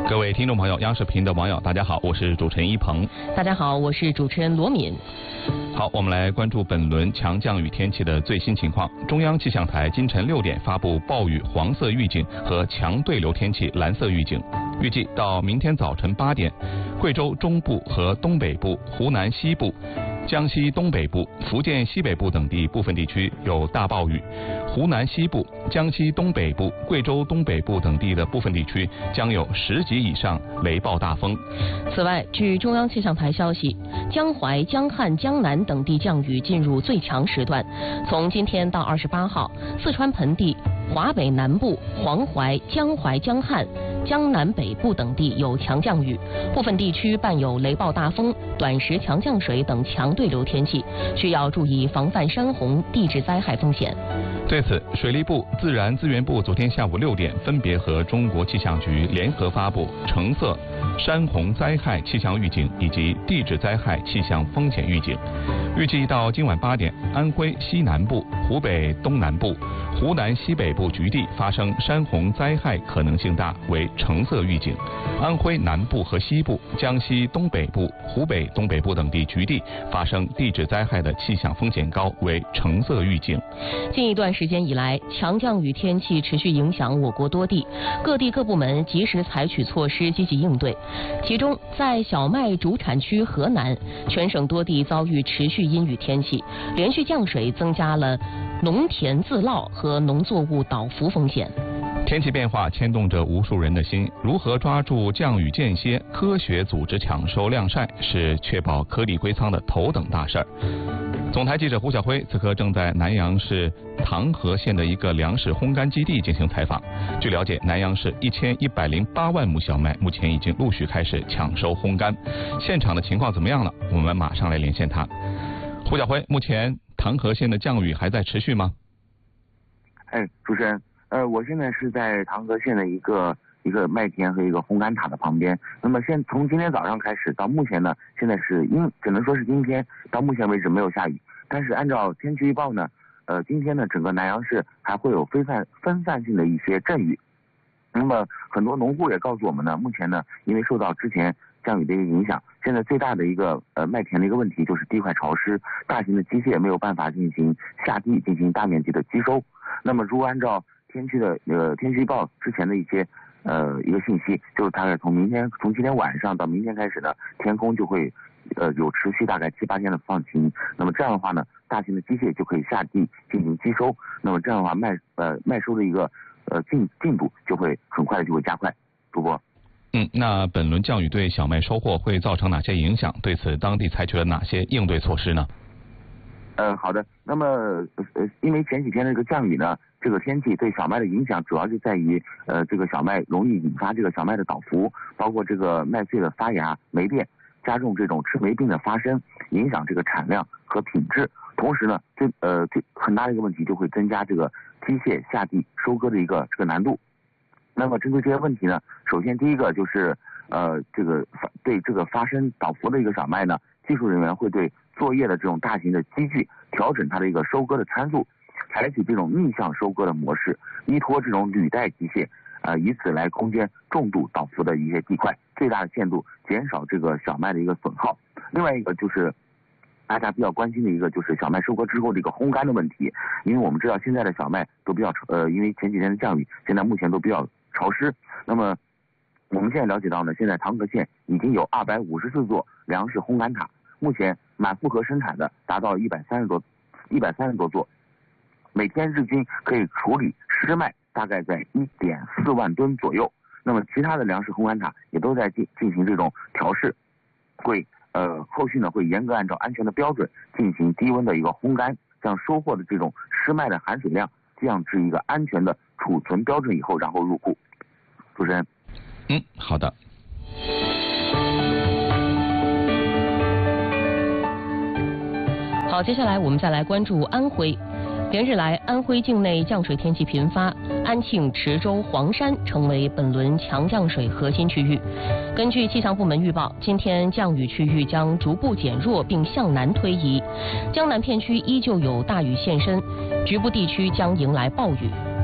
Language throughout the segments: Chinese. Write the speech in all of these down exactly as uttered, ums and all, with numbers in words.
各位听众朋友，央视频的网友，大家好，我是主持人一鹏。 大家好，我是主持人罗敏。 好，我们来关注本轮强降雨天气的最新情况。中央气象台今晨六点发布暴雨黄色预警和强对流天气蓝色预警。预计到明天早晨八点，贵州中部和东北部、湖南西部、江西东北部、福建西北部等地部分地区有大暴雨，湖南西部、江西东北部、贵州东北部等地的部分地区将有十级以上雷暴大风。 此外，据中央气象台消息，江淮、江汉、江南等地降雨进入最强时段。从今天到二十八号，四川盆地、华北南部、黄淮、江淮、江汉、江南北部等地有强降雨，部分地区伴有雷暴大风、短时强降水等强对流天气，需要注意防范山洪、地质灾害风险。 对此，水利部、自然资源部昨天下午六点分别和中国气象局联合发布橙色山洪灾害气象预警以及地质灾害气象风险预警。预计到今晚八点，安徽西南部、湖北东南部、湖南西北部局地发生山洪灾害可能性大，为橙色预警；安徽南部和西部、江西东北部、湖北东北部等地局地发生地质灾害的气象风险高，为橙色预警。 近一段时间以来，强降雨天气持续影响我国多地，各地各部门及时采取措施，积极应对。其中，在小麦主产区河南，全省多地遭遇持续阴雨天气，连续降水增加了农田自涝和农作物倒伏风险。 天气变化牵动着无数人的心，如何抓住降雨间歇，科学组织抢收晾晒，是确保颗粒归仓的头等大事儿。总台记者胡晓辉此刻正在南阳市唐河县的一个粮食烘干基地进行采访。据了解，南阳市一千一百零八万亩小麦目前已经陆续开始抢收烘干，现场的情况怎么样呢？我们马上来连线他。胡晓辉，目前唐河县的降雨还在持续吗？ 哎，主持人，呃，我现在是在唐河县的一个一个麦田和一个烘干塔的旁边。那么现从今天早上开始到目前呢，现在是因只能说是今天到目前为止没有下雨，但是按照天气预报呢，呃，今天呢整个南阳市还会有分散分散性的一些阵雨。那么很多农户也告诉我们呢，目前呢因为受到之前降雨的一个影响，现在最大的一个呃麦田的一个问题就是地块潮湿，大型的机械没有办法进行下地进行大面积的机收。那么如果按照天气的呃天气预报之前的一些呃一个信息，就是大概从明天从今天晚上到明天开始呢，天空就会呃有持续大概七八天的放晴。那么这样的话呢，大型的机械就可以下地进行机收。那么这样的话麦呃麦收的一个呃进进度就会很快的就会加快。主播。 嗯，那本轮降雨对小麦收获会造成哪些影响？对此，当地采取了哪些应对措施呢？ 呃，好的。那么呃，因为前几天的这个降雨呢，这个天气对小麦的影响主要就在于呃，这个小麦容易引发这个小麦的倒伏，包括这个麦穗的发芽霉变，加重这种赤霉病的发生，影响这个产量和品质。同时呢，最呃最很大的一个问题就会增加这个机械下地收割的一个这个难度。那么针对这些问题呢，首先第一个就是呃这个对这个发生倒伏的一个小麦呢，技术人员会对作业的这种大型的机具调整它的一个收割的参数，采取这种逆向收割的模式，依托这种履带机械，呃以此来攻坚重度倒伏的一些地块，最大的限度减少这个小麦的一个损耗。另外一个就是大家比较关心的一个就是小麦收割之后的一个烘干的问题，因为我们知道现在的小麦都比较呃因为前几天的降雨，现在目前都比较潮湿。那么我们现在了解到呢，现在唐河县已经有二百五十四座粮食烘干塔，目前满负荷生产的达到一百三十多一百三十多座，每天日均可以处理湿麦大概在一点四万吨左右。那么其他的粮食烘干塔也都在进进行这种调试，会呃后续呢会严格按照安全的标准进行低温的一个烘干，将收获的这种湿麦的含水量降至一个安全的储存标准以后，然后入库。主持人。 嗯，好的。 好，接下来我们再来关注安徽。连日来，安徽境内降水天气频发，安庆、池州、黄山成为本轮强降水核心区域。根据气象部门预报，今天降雨区域将逐步减弱并向南推移，江南片区依旧有大雨现身，局部地区将迎来暴雨。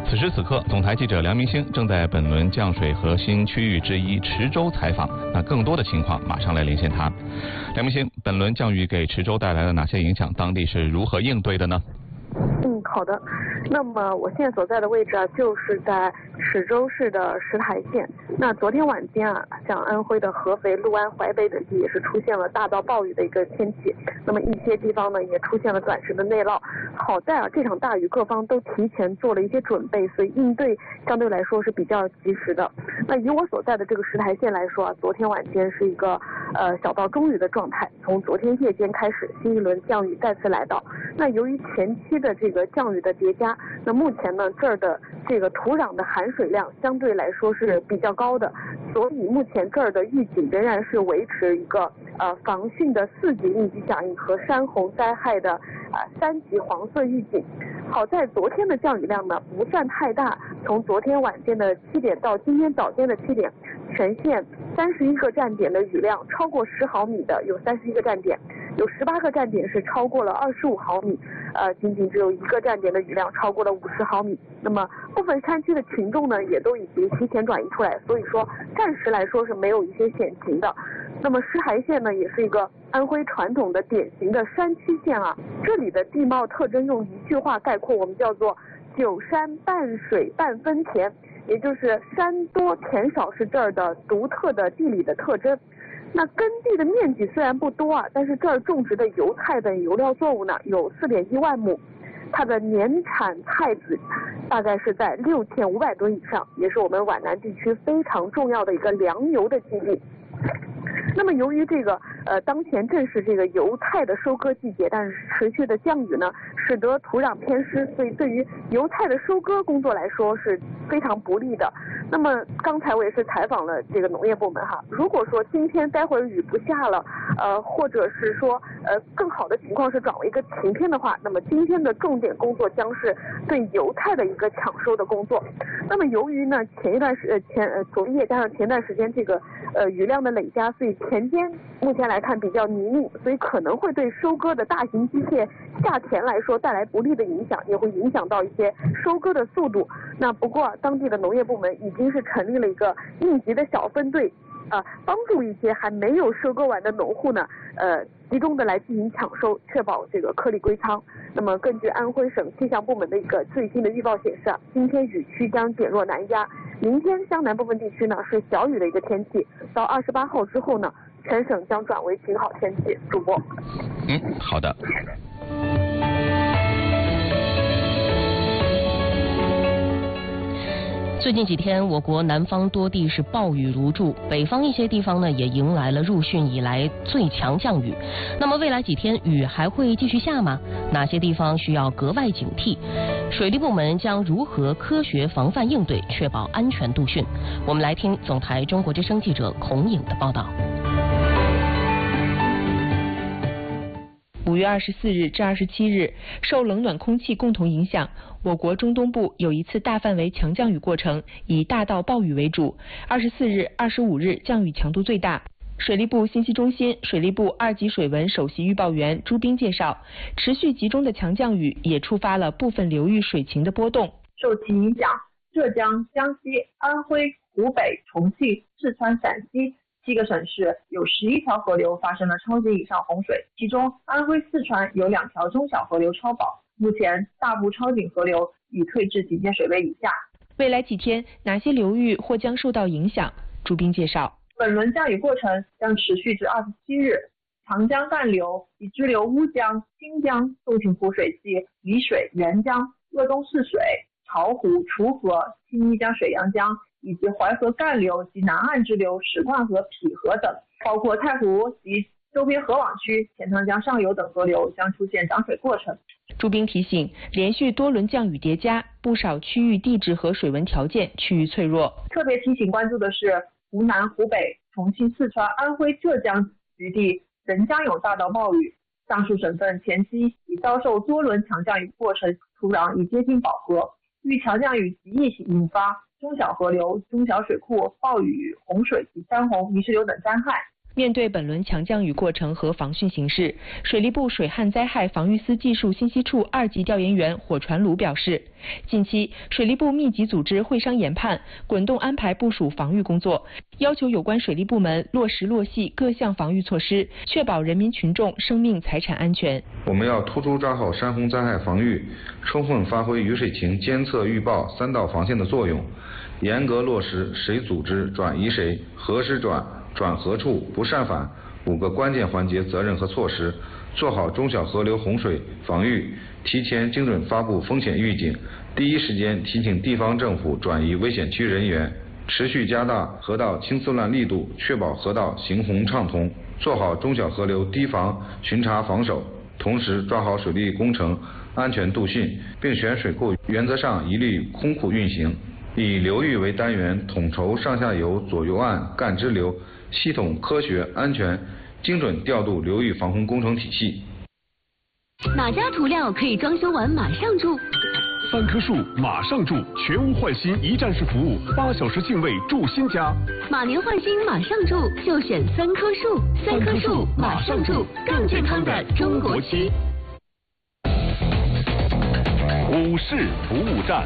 此时此刻，总台记者梁明星正在本轮降水核心区域之一池州采访。那更多的情况，马上来连线他。梁明星，本轮降雨给池州带来了哪些影响？当地是如何应对的呢？ 嗯，好的。那么我现在所在的位置啊，就是在池州市的石台县。那昨天晚间啊，像安徽的合肥、六安、淮北等地也是出现了大到暴雨的一个天气。那么一些地方呢，也出现了短时的内涝。好在啊，这场大雨各方都提前做了一些准备，所以应对相对来说是比较及时的。那以我所在的这个石台县来说啊，昨天晚间是一个呃小到中雨的状态。从昨天夜间开始，新一轮降雨再次来到。那由于前期的这个降雨的叠加，那目前呢这儿的这个土壤的含水量相对来说是比较高的，所以目前这儿的预警仍然是维持一个呃防汛的四级应急响应和山洪灾害的呃三级黄色预警。好在昨天的降雨量呢不算太大，从昨天晚间的七点到今天早间的七点，全县三十一个站点的雨量超过十毫米的有三十一个站点，有十八个站点是超过了二十五毫米，呃，仅仅只有一个站点的雨量超过了五十毫米。那么部分山区的群众呢，也都已经提前转移出来，所以说暂时来说是没有一些险情的。那么石台县呢，也是一个安徽传统的典型的山区县啊，这里的地貌特征用一句话概括，我们叫做九山半水半分田，也就是山多田少是这儿的独特的地理的特征。那耕地的面积虽然不多啊，但是这儿种植的油菜等油料作物呢有四点一万亩，它的年产菜籽大概是在六千五百吨以上，也是我们皖南地区非常重要的一个粮油的基地。那么由于这个呃当前正是这个油菜的收割季节，但是持续的降雨呢，使得土壤偏湿，所以对于油菜的收割工作来说是非常不利的。那么刚才我也是采访了这个农业部门哈，如果说今天待会儿雨不下了，呃或者是说呃更好的情况是转为一个晴天的话，那么今天的重点工作将是对油菜的一个抢收的工作。那么由于呢前一段时呃前呃昨夜加上前段时间这个呃雨量的累加，所以田间目前来看比较泥泞，所以可能会对收割的大型机械下田来说带来不利的影响，也会影响到一些收割的速度。那不过当地的农业部门已经是成立了一个应急的小分队，呃，帮助一些还没有收割完的农户呢，呃，集中的来进行抢收，确保这个颗粒归仓。那么根据安徽省气象部门的一个最新的预报显示啊，今天雨区将减弱南压，明天江南部分地区呢是小雨的一个天气，到二十八号之后呢，全省将转为晴好天气。主播， 嗯，好的。 最近几天，我国南方多地是暴雨如注，北方一些地方呢也迎来了入汛以来最强降雨。那么未来几天雨还会继续下吗？哪些地方需要格外警惕？水利部门将如何科学防范应对，确保安全度汛？我们来听总台中国之声记者孔颖的报道。 五月二十四日至二十七日，受冷暖空气共同影响，我国中东部有一次大范围强降雨过程，以大到暴雨为主。二十四日、二十五日降雨强度最大。水利部信息中心水利部二级水文首席预报员朱斌介绍，持续集中的强降雨也触发了部分流域水情的波动。 受其影响，浙江、江西、安徽、湖北、重庆、四川、陕西七个省市有十一条河流发生了超级以上洪水，其中安徽、四川有两条中小河流超保，目前大部超警河流已退至警戒水位以下。 未来几天哪些流域或将受到影响？朱斌介绍， 本轮降雨过程将持续至二十七日，长江干流及支流乌江、新江、洞庭湖水系、澧水、沅江、鄂东泗水、巢湖、滁河、青衣江、水阳江以及淮河干流及南岸支流史灌河、枞河等，包括太湖及周边河网区、钱塘江上游等河流将出现涨水过程。 朱斌提醒，连续多轮降雨叠加，不少区域地质和水文条件趋于脆弱。 特别提醒关注的是，湖南、湖北、重庆、四川、安徽、浙江局地仍将有大到暴雨。上述省份前期已遭受多轮强降雨过程，土壤已接近饱和，遇强降雨极易引发中小河流、中小水库、暴雨、洪水及山洪、泥石流等灾害。 面对本轮强降雨过程和防汛形势，水利部水旱灾害防御司技术信息处二级调研员火传鲁表示，近期水利部密集组织会商研判，滚动安排部署防御工作，要求有关水利部门落实落细各项防御措施，确保人民群众生命财产安全。 我们要突出抓好山洪灾害防御，充分发挥雨水情监测预报三道防线的作用，严格落实谁组织转移谁、何时转、转何处、不擅返五个关键环节责任和措施，做好中小河流洪水防御，提前精准发布风险预警，第一时间提醒地方政府转移危险区人员，持续加大河道清丝乱力度，确保河道行洪畅通，做好中小河流堤防巡查防守，同时抓好水利工程安全度汛，并选水库原则上一律空库运行，以流域为单元，统筹上下游、左右岸、干支流，系统、科学、安全、精准调度流域防洪工程体系。 哪家涂料可以装修完马上住？ 三棵树马上住，全屋换新一站式服务，八小时净位住新家。 马年换新马上住，就选三棵树。三棵树马上住，更健康的中国区。 股市服务站。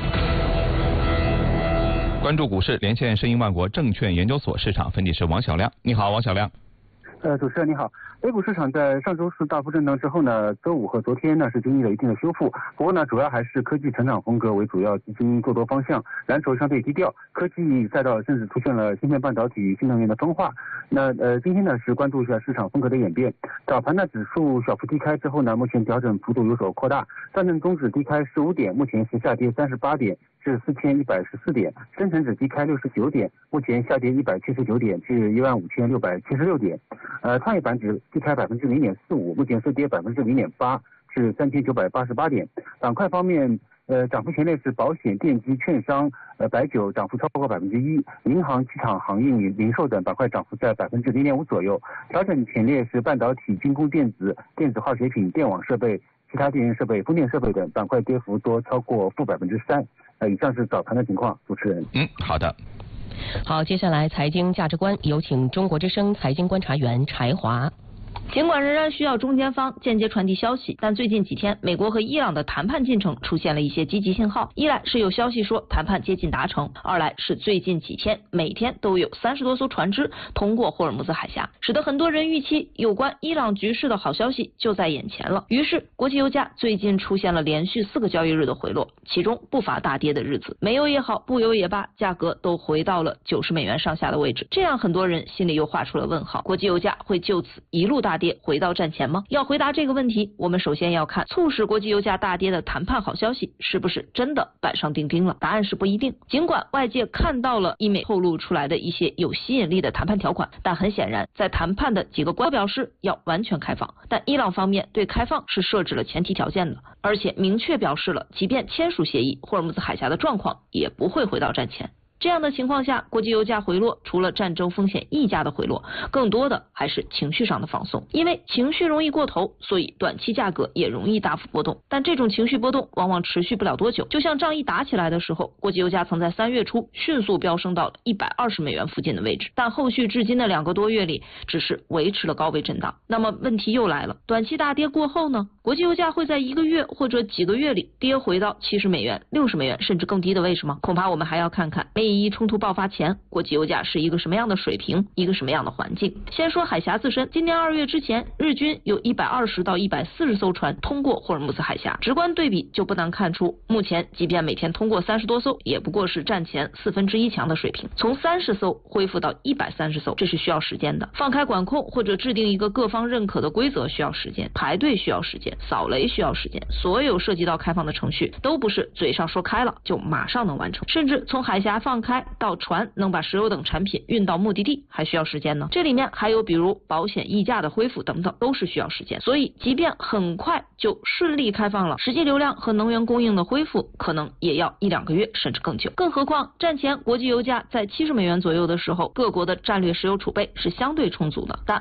关注股市，连线申银万国证券研究所市场分析师王小亮。你好，王小亮。 呃，主持人你好。A 股市场在上周四大幅震荡之后呢，周五和昨天呢是经历了一定的修复。不过呢，主要还是科技成长风格为主要基金做多方向，蓝筹相对低调，科技赛道甚至出现了芯片半导体、新能源的分化。那呃，今天呢是关注一下市场风格的演变。早盘呢指数小幅低开之后呢，目前调整幅度有所扩大，上证综指低开十五点，目前是下跌三十八点，至四千一百十四点；深成指低开六十九点，目前下跌一百七十九点，至一万五千六百七十六点。呃，创业板指低开百分之零点四五，目前是跌百分之零点八，至三千九百八十八点。板块方面，呃，涨幅前列是保险、电机、券商、呃白酒涨幅超过百分之一，银行、机场、航运、零售等板块涨幅在百分之零点五左右。调整前列是半导体、军工电子、电子化学品、电网设备、其他电源设备、风电设备等板块跌幅多超过负百分之三。呃，以上是早盘的情况，主持人。 嗯，好的。 好，接下来财经价值观，有请中国之声财经观察员柴华。 尽管仍然需要中间方间接传递消息，但最近几天，美国和伊朗的谈判进程出现了一些积极信号。一来是有消息说谈判接近达成，二来是最近几天每天都有三十多艘船只通过霍尔木兹海峡，使得很多人预期有关伊朗局势的好消息就在眼前了。于是，国际油价最近出现了连续四个交易日的回落，其中不乏大跌的日子。煤油也好，布油也罢，价格都回到了九十美元上下的位置，这让很多人心里又画出了问号：国际油价会就此一路大跌回到战前吗？要回答这个问题，我们首先要看促使国际油价大跌的谈判好消息是不是真的板上钉钉了。答案是不一定。尽管外界看到了伊美透露出来的一些有吸引力的谈判条款，但很显然在谈判的几个官表示要完全开放，但伊朗方面对开放是设置了前提条件的，而且明确表示了即便签署协议，霍尔木兹海峡的状况也不会回到战前。这样的情况下，国际油价回落，除了战争风险溢价的回落，更多的还是情绪上的放松。因为情绪容易过头，所以短期价格也容易大幅波动。但这种情绪波动往往持续不了多久。就像仗一打起来的时候，国际油价曾在三月初迅速飙升到了一百二十美元附近的位置，但后续至今的两个多月里，只是维持了高位震荡。那么问题又来了，短期大跌过后呢？国际油价会在一个月或者几个月里跌回到七十美元、六十美元甚至更低的位置吗？恐怕我们还要看看美以伊冲突爆发前，国际油价是一个什么样的水平，一个什么样的环境。先说海峡自身，今年二月之前，日均有一百二十到一百四十艘船通过霍尔木兹海峡，直观对比就不难看出，目前即便每天通过三十多艘，也不过是战前四分之一强的水平。从三十艘恢复到一百三十艘，这是需要时间的。放开管控或者制定一个各方认可的规则需要时间，排队需要时间，扫雷需要时间，所有涉及到开放的程序都不是嘴上说开了就马上能完成，甚至从海峡放开到船能把石油等产品运到目的地还需要时间呢。这里面还有比如保险溢价的恢复等等，都是需要时间。所以即便很快就顺利开放了，实际流量和能源供应的恢复可能也要一两个月甚至更久。更何况战前国际油价在七十美元左右的时候，各国的战略石油储备是相对充足的，但